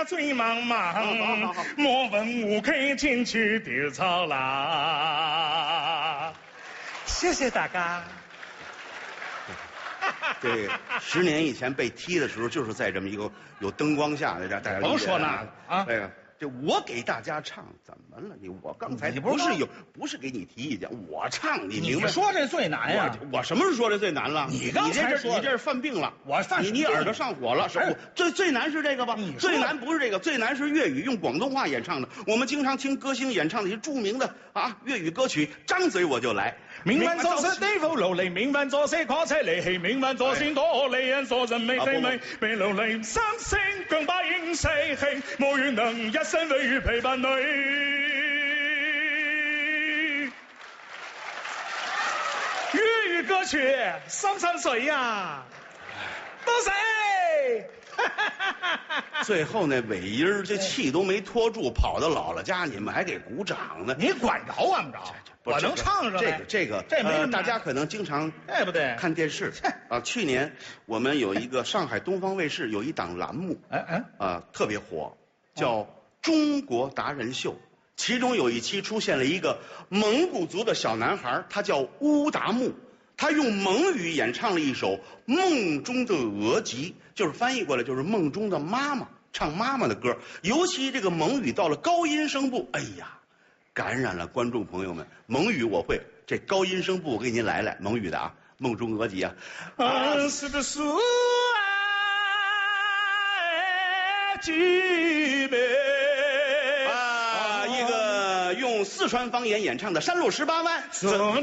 醉茫茫，莫问乌客进去丢草啦。谢谢大家。 这10年以前被踢的时候，就是在这么一个有灯光下的这大家甭说那个啊， 这个。这我给大家唱，怎么了你？我刚才不是给你提意见，我唱你明白？ 你说这最难呀！ 我什么时候说这最难了？ 你刚才说你这是犯病了， 我犯你耳朵上火了。最难是这个吧？最难不是这个，最难是粤语用广东话演唱的。我们经常听歌星演唱的一些著名的粤语歌曲，张嘴我就来。 命運作出地府勞力，命運作死跨車離棄，命運作先多利人所人未非美，被勞力三星更把應世氣，無緣能一生永遠陪伴你。粵語歌曲心水呀，多謝。 最後那尾音儿，这氣都沒拖住，跑到姥姥家，你們還給鼓掌呢？ 你管着啊？不着？我能唱上来。 这没大家可能经常对不对？ 看电视啊。去年我们有一个上海东方卫视有一档栏目，特别火，叫《中国达人秀》。其中有一期出现了一个蒙古族的小男孩，他叫乌达木。他用蒙语演唱了一首《梦中的额吉》，就是翻译过来就是梦中的妈妈，唱妈妈的歌。尤其这个蒙语到了高音声部，哎呀，感染了观众朋友们。蒙语我会，这高音声部我给您来蒙语的啊，《梦中额吉》啊。 是的苏爱吉贝。 一个用四川方言演唱的《山路18弯》。